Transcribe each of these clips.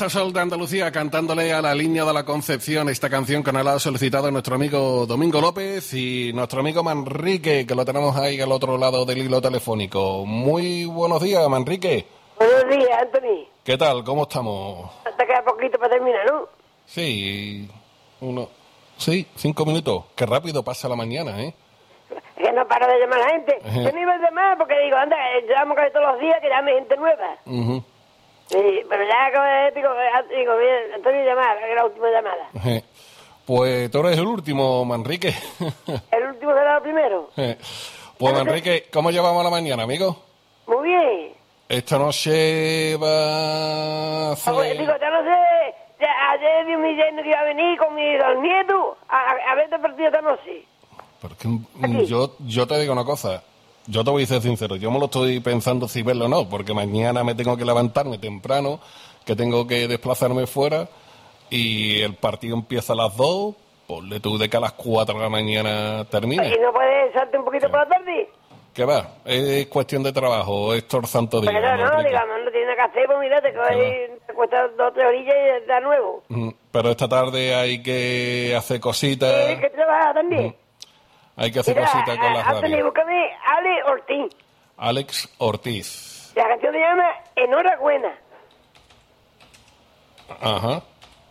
Fiesta Sol de Andalucía, cantándole a la Línea de la Concepción esta canción que nos la ha solicitado nuestro amigo Domingo López y nuestro amigo Manrique, que lo tenemos ahí al otro lado del hilo telefónico. Muy buenos días, Manrique. Buenos días, Anthony. ¿Qué tal? ¿Cómo estamos? Hasta queda poquito para terminar, ¿no? Sí, 5 minutos. Qué rápido pasa la mañana, ¿eh? Es que no paro de llamar a la gente. Yo no iba a llamar porque digo, anda, llamo casi todos los días que llame gente nueva. Sí, pero ya digo, bien, Antonio llamar, es la última llamada. Pues tú eres el último, Manrique. ¿El último será el primero? Pues Manrique, ¿cómo llevamos la mañana, amigo? Muy bien. Esta noche va a hacer... Digo, ya no sé, ayer vi mi yerno que iba a venir con mis dos nietos a ver este partido esta noche. Porque yo te digo una cosa, yo te voy a ser sincero, yo me lo estoy pensando si verlo o no, porque mañana me tengo que levantarme temprano, que tengo que desplazarme fuera, y el partido empieza a las 2, ponle tú de que a las 4 de la mañana termine. ¿Y no puedes echarte un poquito por la tarde? ¿Qué va? Es cuestión de trabajo, es todo el santo día. Pero no, digamos, no tiene nada que hacer, pues mira, te cuesta 2 o 3 orillas y da nuevo. Pero esta tarde hay que hacer cositas. Sí, que trabaja también. Hay que hacer cositas con la radio. Búscame Alex Ortiz. Alex Ortiz. La canción se llama Enhorabuena. Ajá.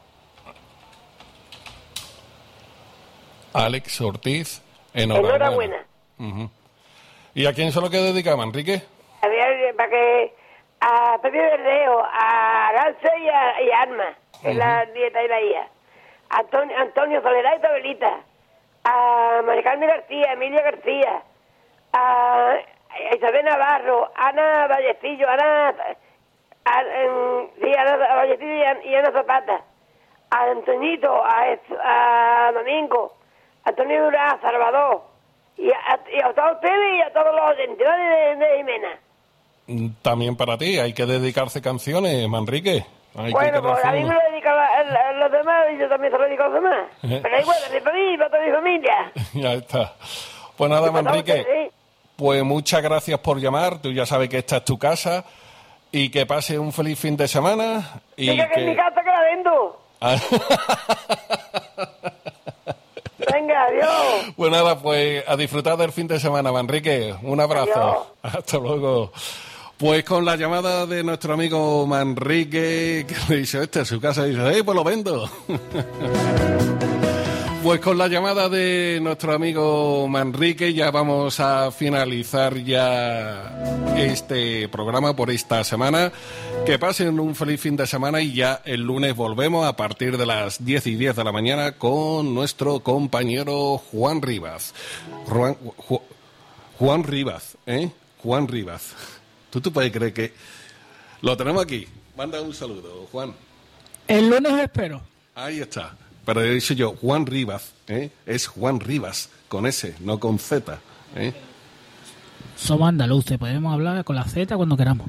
Alex Ortiz, Enhorabuena. ¿Y a quién se lo que dedica, Manrique? A ver, para que a Pepe Verdeo, a Arance y a Arma, que es la nieta y la hija. Antonio Soledad y Tabelita. A María Carmen García, Emilia García, a Isabel Navarro, Ana Vallecillo, Ana Vallecillo y Ana Zapata, a Antoñito, a Domingo, a Antonio Durán, a Salvador, y a todos ustedes y a todos los oyentes de Jimena. También para ti, hay que dedicarse canciones, Manrique. Bueno, pues a mí me lo dedican los demás y yo también se lo dedico a los demás. Pero igual, ni para mí y para toda mi familia. Ya está. Pues nada, Manrique, pues muchas gracias por llamar. Tú ya sabes que esta es tu casa y que pase un feliz fin de semana. Y diga que en mi casa que la vendo. Venga, adiós. Pues nada, pues a disfrutar del fin de semana, Manrique. Un abrazo. Adiós. Hasta luego. Pues con la llamada de nuestro amigo Manrique, que le dice, este es su casa, y dice, pues lo vendo. Pues con la llamada de nuestro amigo Manrique ya vamos a finalizar ya este programa por esta semana. Que pasen un feliz fin de semana y ya el lunes volvemos a partir de las 10:10 de la mañana con nuestro compañero Juan Rivas. Juan Rivas, ¿eh? Juan Rivas. ¿Tú te puedes creer que lo tenemos aquí? Manda un saludo, Juan. El lunes espero. Ahí está. Pero he dicho yo, Juan Rivas, ¿eh? Es Juan Rivas, con S, no con Z, ¿eh? Somos andaluces, podemos hablar con la Z cuando queramos.